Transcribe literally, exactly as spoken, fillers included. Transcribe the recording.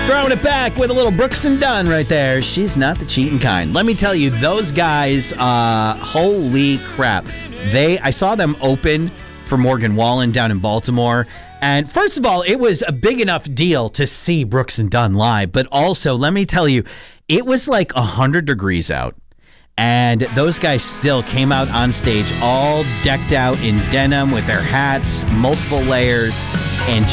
Throwing it back with a little Brooks and Dunn right there. She's not the cheating kind. Let me tell you, those guys, uh, holy crap. They, I saw them open for Morgan Wallen down in Baltimore. And first of all, it was a big enough deal to see Brooks and Dunn live. But also, let me tell you, it was like one hundred degrees out. And those guys still came out on stage all decked out in denim with their hats, multiple layers, and